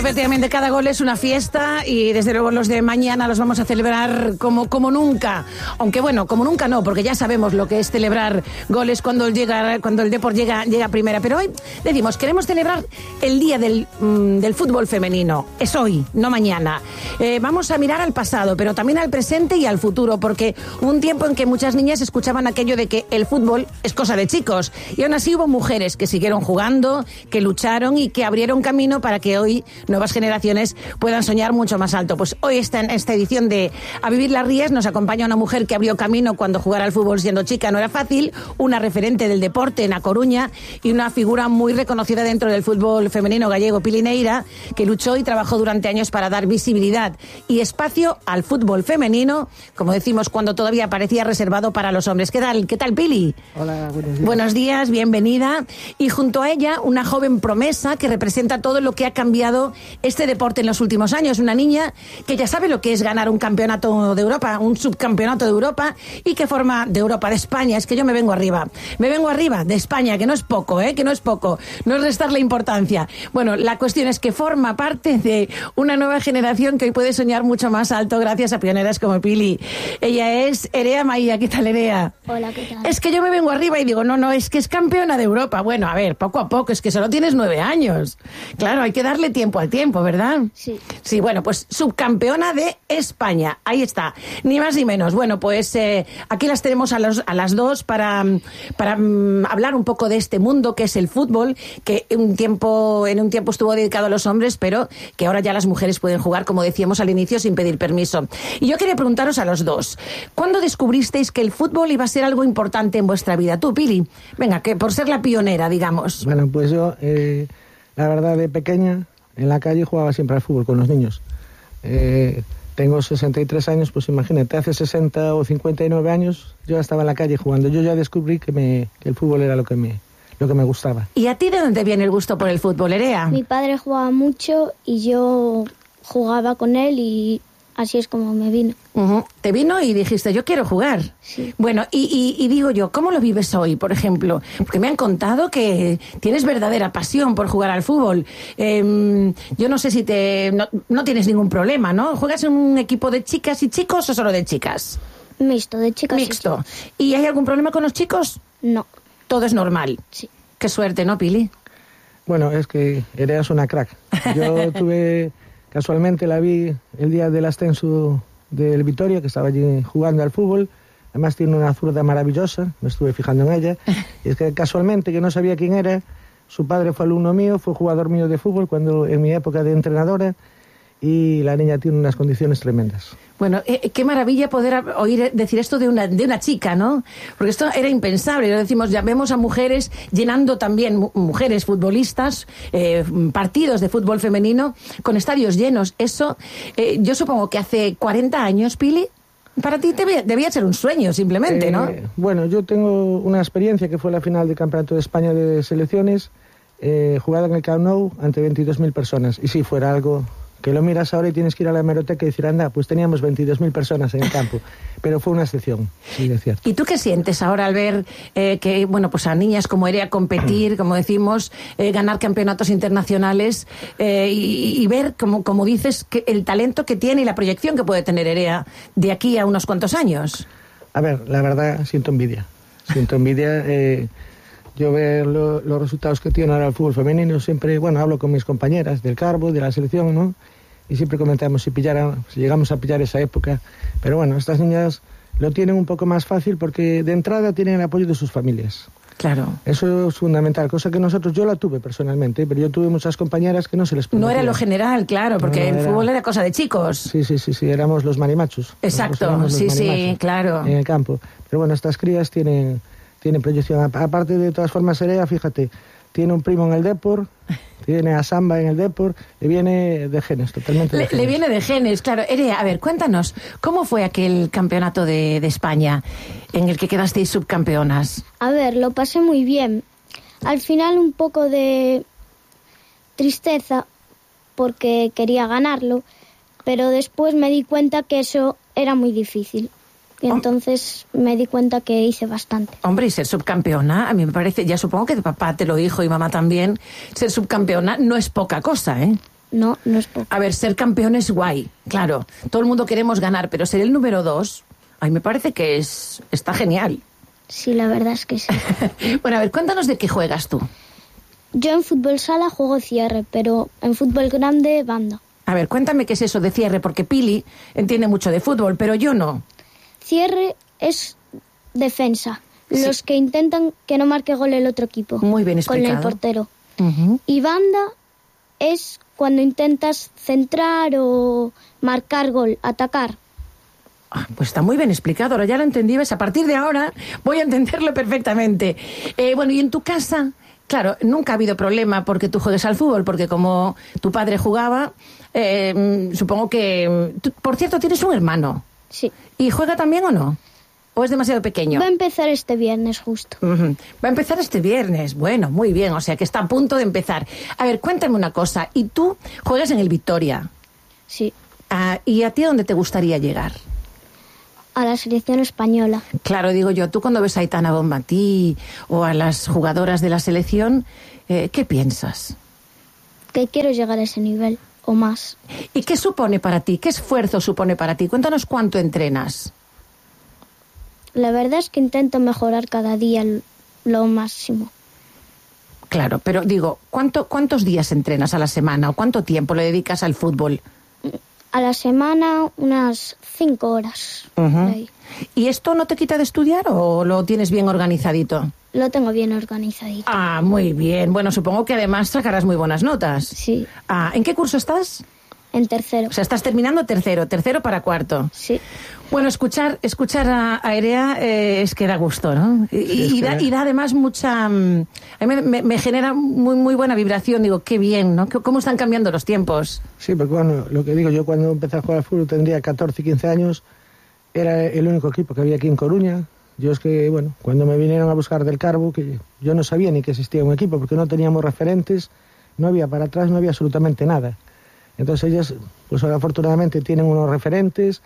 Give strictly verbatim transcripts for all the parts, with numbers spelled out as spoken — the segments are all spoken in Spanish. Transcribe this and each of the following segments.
Efectivamente, cada gol es una fiesta y desde luego los de mañana los vamos a celebrar como, como nunca. Aunque bueno, como nunca no, porque ya sabemos lo que es celebrar goles cuando, llega, cuando el Depor llega, llega a primera. Pero hoy decimos, queremos celebrar el día del, mmm, del fútbol femenino. Es hoy, no mañana. Eh, vamos a mirar al pasado, pero también al presente y al futuro, porque hubo un tiempo en que muchas niñas escuchaban aquello de que el fútbol es cosa de chicos. Y aún así hubo mujeres que siguieron jugando, que lucharon y que abrieron camino para que hoy nuevas generaciones puedan soñar mucho más alto. Pues hoy está en esta edición de A Vivir las Rías nos acompaña una mujer que abrió camino cuando jugar al fútbol siendo chica no era fácil, una referente del deporte en A Coruña y una figura muy reconocida dentro del fútbol femenino gallego, Pili Neira, que luchó y trabajó durante años para dar visibilidad y espacio al fútbol femenino, como decimos, cuando todavía parecía reservado para los hombres. ¿Qué tal, qué tal Pili? Hola, buenos días. Buenos días, bienvenida. Y junto a ella, una joven promesa que representa todo lo que ha cambiado este deporte en los últimos años. Una niña que ya sabe lo que es ganar un campeonato de Europa, un subcampeonato de Europa y que forma de Europa, de España. Es que yo me vengo arriba. Me vengo arriba de España, que no es poco, ¿eh? Que no es poco. No es restarle importancia. Bueno, la cuestión es que forma parte de una nueva generación que hoy puede soñar mucho más alto gracias a pioneras como Pili. Ella es Erea Maía. ¿Qué tal, Erea? Hola, ¿qué tal? Es que yo me vengo arriba y digo, no, no, es que es campeona de Europa. Bueno, a ver, poco a poco, es que solo tienes nueve años. Claro, hay que darle tiempo al tiempo, ¿verdad? Sí. Sí, bueno, pues subcampeona de España. Ahí está, ni más ni menos. Bueno, pues eh, aquí las tenemos a, los, a las dos para, para um, hablar un poco de este mundo que es el fútbol, que un tiempo, en un tiempo estuvo dedicado a los hombres, pero que ahora ya las mujeres pueden jugar, como decíamos al inicio, sin pedir permiso. Y yo quería preguntaros a los dos, ¿cuándo descubristeis que el fútbol iba a ser algo importante en vuestra vida? Tú, Pili, venga, que por ser la pionera, digamos. Bueno, pues yo, eh, la verdad, de pequeña, en la calle jugaba siempre al fútbol con los niños. Eh, tengo sesenta y tres años, pues imagínate, hace sesenta o cincuenta y nueve años yo ya estaba en la calle jugando. Yo ya descubrí que, me, que el fútbol era lo que me, lo que me gustaba. ¿Y a ti de dónde viene el gusto por el fútbol, Erea? Mi padre jugaba mucho y yo jugaba con él y así es como me vino. Uh-huh. Te vino y dijiste, yo quiero jugar. Sí. Bueno, y, y, y digo yo, ¿cómo lo vives hoy, por ejemplo? Porque me han contado que tienes verdadera pasión por jugar al fútbol. Eh, yo no sé si te... No, no tienes ningún problema, ¿no? ¿Juegas en un equipo de chicas y chicos o solo de chicas? Mixto, de chicas Mixto. y chicos. ¿Y hay algún problema con los chicos? No. Todo es normal. Sí. Qué suerte, ¿no, Pili? Bueno, es que eres una crack. Yo tuve... Casualmente la vi el día del ascenso del Vitoria, que estaba allí jugando al fútbol. Además tiene una zurda maravillosa, me estuve fijando en ella. Y es que casualmente, que no sabía quién era, su padre fue alumno mío, fue jugador mío de fútbol cuando en mi época de entrenadora, y la niña tiene unas condiciones tremendas. Bueno, eh, qué maravilla poder oír decir esto de una, de una chica, ¿no? Porque esto era impensable. Lo decimos, ya vemos a mujeres llenando también, mu- mujeres futbolistas, eh, partidos de fútbol femenino con estadios llenos. Eso, eh, yo supongo que hace cuarenta años, Pili, para ti debía, debía ser un sueño simplemente, ¿no? Eh, bueno, yo tengo una experiencia que fue la final del Campeonato de España de Selecciones, eh, jugada en el Camp Nou ante veintidós mil personas. Y si fuera algo... que lo miras ahora y tienes que ir a la hemeroteca y decir, anda, pues teníamos veintidós mil personas en el campo. Pero fue una excepción, sí, es cierto. ¿Y tú qué sientes ahora al ver eh, que, bueno, pues a niñas como Erea competir, como decimos, eh, ganar campeonatos internacionales eh, y, y ver, como, como dices, que el talento que tiene y la proyección que puede tener Erea de aquí a unos cuantos años? A ver, la verdad, siento envidia. Siento envidia. Eh, yo veo lo, los resultados que tiene ahora el fútbol femenino. Siempre, bueno, hablo con mis compañeras del Carbo, de la selección, ¿no? Y siempre comentamos si pillara, si llegamos a pillar esa época. Pero bueno, estas niñas lo tienen un poco más fácil porque de entrada tienen el apoyo de sus familias. Claro. Eso es fundamental, cosa que nosotros, yo la tuve personalmente, pero yo tuve muchas compañeras que no se les permitía. No era lo general, claro, porque No, no el era... fútbol era cosa de chicos. Sí, sí, sí, sí, éramos los marimachos. Exacto, sí, sí, claro. En el campo. Pero bueno, estas crías tienen, tienen proyección. Aparte, de todas formas, Erea, fíjate, tiene un primo en el Depor, tiene a Samba en el Depor, le viene de genes, totalmente de le, genes. le viene de genes, claro. Erea, a ver, cuéntanos, ¿cómo fue aquel campeonato de, de España en el que quedasteis subcampeonas? A ver, lo pasé muy bien. Al final un poco de tristeza porque quería ganarlo, pero después me di cuenta que eso era muy difícil. Y entonces me di cuenta que hice bastante. Hombre, y ser subcampeona, a mí me parece, ya supongo que papá te lo dijo y mamá también, ser subcampeona no es poca cosa, ¿eh? No, no es poco. A ver, ser campeón es guay, claro. Todo el mundo queremos ganar, pero ser el número dos, a mí me parece que es está genial. Sí, la verdad es que sí. Bueno, a ver, cuéntanos de qué juegas tú. Yo en fútbol sala juego cierre, pero en fútbol grande, banda. A ver, cuéntame qué es eso de cierre, porque Pili entiende mucho de fútbol, pero yo no. Cierre es defensa. Sí. Los que intentan que no marque gol el otro equipo. Muy bien explicado. Con el portero. Uh-huh. Y banda es cuando intentas centrar o marcar gol, atacar. Ah, pues está muy bien explicado, ahora ya lo entendí. ¿Ves? A partir de ahora voy a entenderlo perfectamente. Eh, bueno, y en tu casa, claro, nunca ha habido problema porque tú juegues al fútbol, porque como tu padre jugaba, eh, supongo que... Tú, por cierto, tienes un hermano. Sí. ¿Y juega también o no? ¿O es demasiado pequeño? Va a empezar este viernes justo. Uh-huh. Va a empezar este viernes. Bueno, muy bien, o sea que está a punto de empezar. A ver, cuéntame una cosa. ¿Y tú juegas en el Vitoria? Sí. Uh, ¿Y a ti a dónde te gustaría llegar? A la selección española. Claro, digo yo, tú cuando ves a Aitana Bonmatí o a las jugadoras de la selección, eh, ¿qué piensas? Que quiero llegar a ese nivel o más. ¿Y qué supone para ti? ¿Qué esfuerzo supone para ti? Cuéntanos cuánto entrenas. La verdad es que intento mejorar cada día lo máximo. Claro, pero digo, ¿cuánto, ¿cuántos días entrenas a la semana o cuánto tiempo le dedicas al fútbol? A la semana unas cinco horas. Uh-huh. ¿Y esto no te quita de estudiar o lo tienes bien organizadito? Lo tengo bien organizadito. Ah, muy bien. Bueno, supongo que además sacarás muy buenas notas. Sí. Ah, ¿en qué curso estás? En tercero. O sea, estás terminando tercero, tercero para cuarto. Sí. Bueno, escuchar escuchar a, a Erea eh, es que da gusto, ¿no? Y, Sí, es y, que... da, y da además mucha... Um, a mí me, me, me genera muy muy buena vibración. Digo, qué bien, ¿no? ¿Cómo están cambiando los tiempos? Sí, porque bueno, lo que digo, yo cuando empecé a jugar al fútbol tendría catorce, quince años, era el único equipo que había aquí en Coruña. Yo es que, bueno, cuando me vinieron a buscar del Carbo, que yo no sabía ni que existía un equipo, porque no teníamos referentes, no había para atrás, no había absolutamente nada. Entonces ellas, pues ahora afortunadamente tienen unos referentes,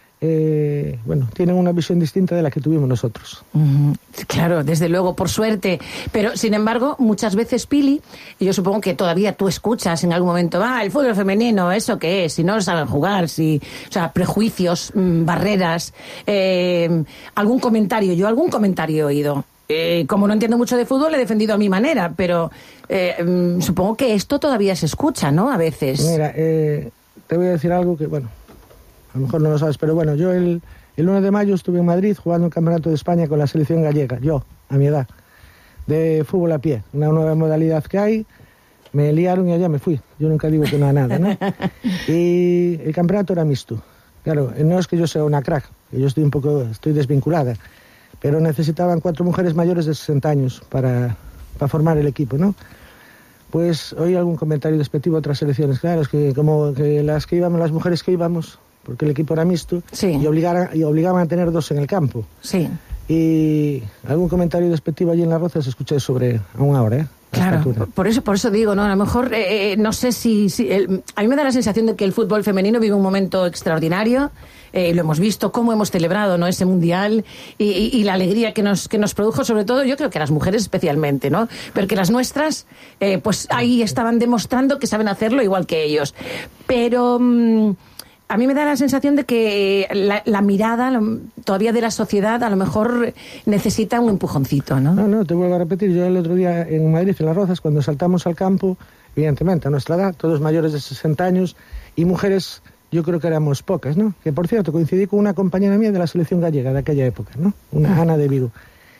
eh, bueno, tienen una visión distinta de la que tuvimos nosotros. Mm, claro, desde luego, por suerte. Pero, sin embargo, muchas veces, Pili, y yo supongo que todavía tú escuchas en algún momento, ah, el fútbol femenino, ¿eso qué es? Si no saben jugar, si... O sea, prejuicios, mmm, barreras, eh, algún comentario. Yo algún comentario he oído. Eh, como no entiendo mucho de fútbol, he defendido a mi manera, pero eh, mmm, supongo que esto todavía se escucha, ¿no? A veces. Mira, eh, te voy a decir algo que, bueno, a lo mejor no lo sabes, pero bueno, yo el, el uno de mayo estuve en Madrid jugando el Campeonato de España con la selección gallega, yo, a mi edad, de fútbol a pie, una nueva modalidad que hay, me liaron y allá me fui, yo nunca digo que no a nada, ¿no? Y el campeonato era mixto, claro, no es que yo sea una crack, que yo estoy un poco, estoy desvinculada, pero necesitaban cuatro mujeres mayores de sesenta años para, para formar el equipo, ¿no? Pues oí algún comentario despectivo a otras selecciones, claro, es que como que las que íbamos, las mujeres que íbamos, porque el equipo era mixto, sí. y, obligaran, y obligaban a tener dos en el campo. Sí. Y algún comentario despectivo allí en Las Rozas escuché sobre a una hora, ¿eh? Claro, por eso, por eso digo, ¿no? A lo mejor, eh, no sé si... si el, a mí me da la sensación de que el fútbol femenino vive un momento extraordinario. Eh, lo hemos visto, cómo hemos celebrado, ¿no? Ese mundial y, y, y la alegría que nos, que nos produjo, sobre todo, yo creo que las mujeres especialmente, ¿no? Porque las nuestras, eh, pues ahí estaban demostrando que saben hacerlo igual que ellos. Pero... Mmm, a mí me da la sensación de que la, la mirada lo, todavía de la sociedad a lo mejor necesita un empujoncito, ¿no? No, no, te vuelvo a repetir. Yo el otro día en Madrid, en Las Rozas, cuando saltamos al campo, evidentemente a nuestra edad, todos mayores de sesenta años, y mujeres, yo creo que éramos pocas, ¿no? Que, por cierto, coincidí con una compañera mía de la selección gallega de aquella época, ¿no? Una Ah. Ana de Vigo.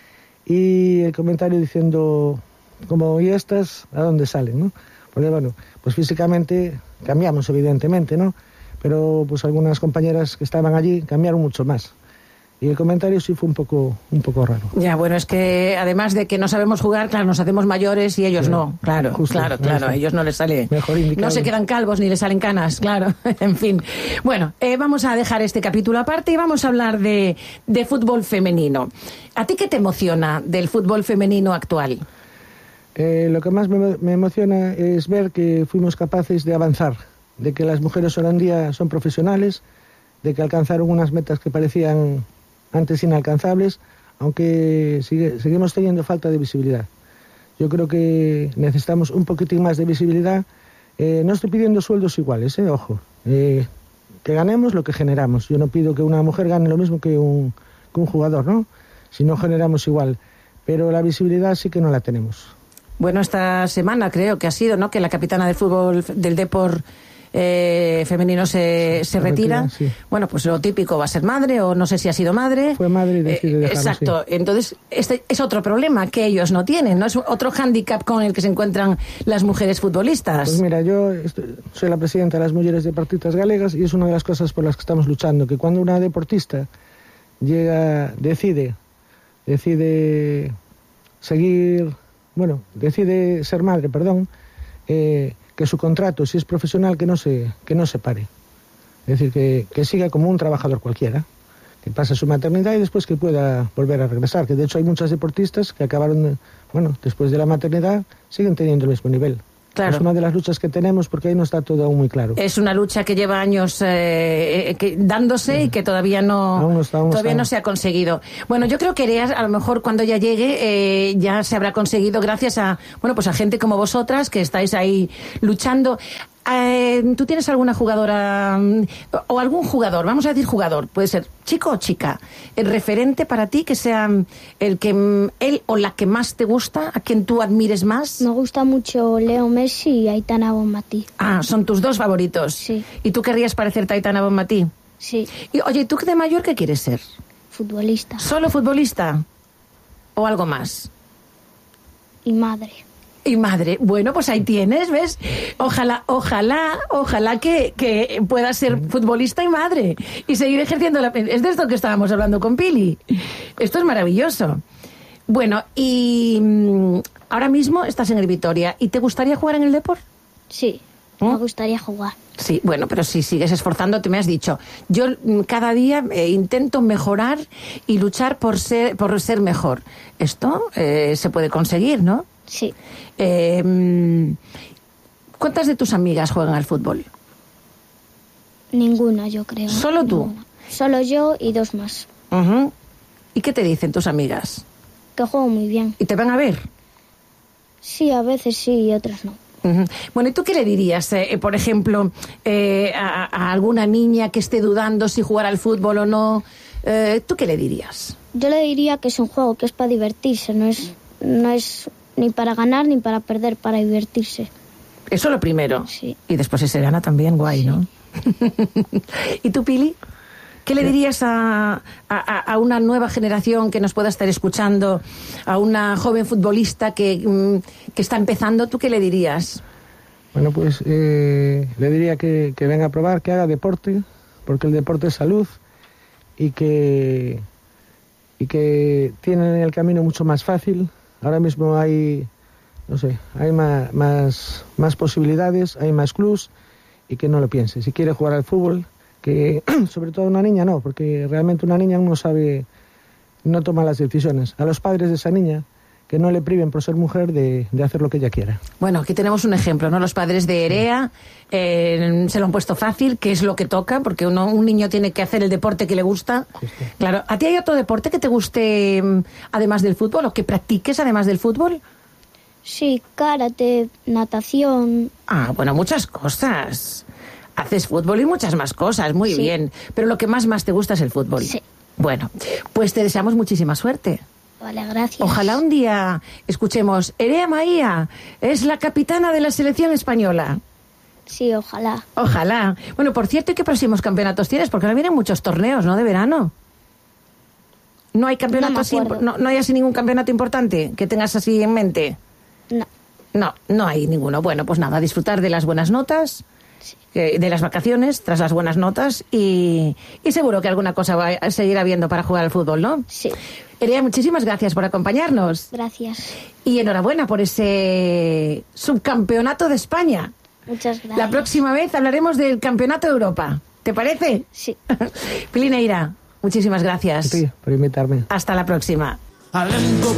Y el comentario diciendo, como, ¿y estas a dónde salen, no? Porque, bueno, pues físicamente cambiamos, evidentemente, ¿no? Pero pues algunas compañeras que estaban allí cambiaron mucho más. Y el comentario sí fue un poco un poco raro. Ya, bueno, es que además de que no sabemos jugar, claro, nos hacemos mayores y ellos Claro, no. Claro, justo, claro, claro, a ellos no les sale... Mejor indicado. No se quedan calvos ni les salen canas, claro, en fin. Bueno, eh, vamos a dejar este capítulo aparte y vamos a hablar de, de fútbol femenino. ¿A ti qué te emociona del fútbol femenino actual? Eh, lo que más me, me emociona es ver que fuimos capaces de avanzar, de que las mujeres hoy en día son profesionales, de que alcanzaron unas metas que parecían antes inalcanzables, aunque sigue, seguimos teniendo falta de visibilidad. Yo creo que necesitamos un poquitín más de visibilidad Eh, no estoy pidiendo sueldos iguales, eh, ojo. Eh, que ganemos lo que generamos. Yo no pido que una mujer gane lo mismo que un, que un jugador, ¿no? Si no generamos igual. Pero la visibilidad sí que no la tenemos. Bueno, esta semana creo que ha sido, ¿no?, que la capitana del fútbol del Depor eh, femenino se, sí, se retira. retira sí. Bueno, pues lo típico, va a ser madre, o no sé si ha sido madre. Fue madre y decide eh, dejarlo, exacto. Sí. Entonces, este es otro problema que ellos no tienen, ¿no? Es otro hándicap con el que se encuentran las mujeres futbolistas. Pues mira, yo estoy, soy la presidenta de las Mujeres Deportistas Galegas y es una de las cosas por las que estamos luchando, que cuando una deportista llega, decide, decide seguir... Bueno, decide ser madre, perdón, eh, que su contrato, si es profesional, que no se, que no se pare. Es decir, que, que siga como un trabajador cualquiera, que pase su maternidad y después que pueda volver a regresar. Que de hecho hay muchas deportistas que acabaron, bueno, después de la maternidad, siguen teniendo el mismo nivel. Claro. Es una de las luchas que tenemos porque ahí no está todo aún muy claro. Es una lucha que lleva años eh, que, dándose sí. y que todavía no aún no, está, aún todavía está. no se ha conseguido. Bueno, yo creo que Ereas, a lo mejor cuando ya llegue eh, ya se habrá conseguido gracias a bueno pues a gente como vosotras que estáis ahí luchando. Eh, ¿Tú tienes alguna jugadora o algún jugador, vamos a decir jugador, puede ser chico o chica, el referente para ti que sea el que él o la que más te gusta, a quien tú admires más? Me gusta mucho Leo Messi y Aitana Bonmatí. Ah, son tus dos favoritos. Sí. ¿Y tú querrías parecerte a Aitana Bonmatí? Sí. Y oye, ¿tú de mayor qué quieres ser? Futbolista. ¿Solo futbolista? ¿O algo más? Y madre. Y madre, bueno, pues ahí tienes, ¿ves? Ojalá, ojalá, ojalá que, que puedas ser futbolista y madre y seguir ejerciendo la... Es de esto que estábamos hablando con Pili. Esto es maravilloso. Bueno, y mmm, ahora mismo estás en el Vitoria. ¿Y te gustaría jugar en el Depor? Sí, ¿Eh? me gustaría jugar. Sí, bueno, pero si sigues esforzándote, me has dicho. Yo cada día eh, intento mejorar y luchar por ser, por ser mejor. Esto eh, se puede conseguir, ¿no? Sí. Eh, ¿Cuántas de tus amigas juegan al fútbol? Ninguna, yo creo. ¿Solo tú? Ninguna. Solo yo y dos más. Uh-huh. ¿Y qué te dicen tus amigas? Que juego muy bien. ¿Y te van a ver? Sí, a veces sí y otras no. Uh-huh. Bueno, ¿y tú qué le dirías, eh, por ejemplo, eh, a, a alguna niña que esté dudando si jugar al fútbol o no? Eh, ¿Tú qué le dirías? Yo le diría que es un juego que es para divertirse, no es, no es ni para ganar ni para perder, para divertirse. Eso lo primero. Sí. Y después si se gana también, guay, sí. ¿No? ¿Y tú, Pili? ¿Qué le dirías a, a, a una nueva generación que nos pueda estar escuchando, a una joven futbolista que, que está empezando? ¿Tú qué le dirías? Bueno, pues eh, le diría que, que venga a probar, que haga deporte, porque el deporte es salud y que, y que tienen el camino mucho más fácil. Ahora mismo hay, no sé, hay más, más, más posibilidades, hay más clubs y que no lo piense. Si quiere jugar al fútbol, que sobre todo una niña no, porque realmente una niña no sabe, no toma las decisiones. A los padres de esa niña, que no le priven por ser mujer de, de hacer lo que ella quiera. Bueno, aquí tenemos un ejemplo, ¿no? Los padres de Erea eh, se lo han puesto fácil, que es lo que toca, porque uno, un niño tiene que hacer el deporte que le gusta. Justo. Claro, ¿a ti hay otro deporte que te guste además del fútbol o que practiques además del fútbol? Sí, karate, natación. Ah, bueno, muchas cosas. Haces fútbol y muchas más cosas, muy sí. bien. Pero lo que más más te gusta es el fútbol. Sí. Bueno, pues te deseamos muchísima suerte. Vale, gracias. Ojalá un día escuchemos, Erea Maía es la capitana de la selección española. Sí, ojalá. Ojalá. Bueno, por cierto, ¿y qué próximos campeonatos tienes? Porque ahora vienen muchos torneos, ¿no? De verano. ¿No hay campeonatos? No, imp- no, ¿No hay así ningún campeonato importante que tengas así en mente? No. No, no hay ninguno. Bueno, pues nada, disfrutar de las buenas notas, sí. eh, de las vacaciones, tras las buenas notas y, y seguro que alguna cosa va a seguir habiendo para jugar al fútbol, ¿no? Sí. Erea, muchísimas gracias por acompañarnos. Gracias. Y enhorabuena por ese subcampeonato de España. Muchas gracias. La próxima vez hablaremos del campeonato de Europa. ¿Te parece? Sí. Pili Neira, muchísimas gracias. Sí, por invitarme. Hasta la próxima. Alento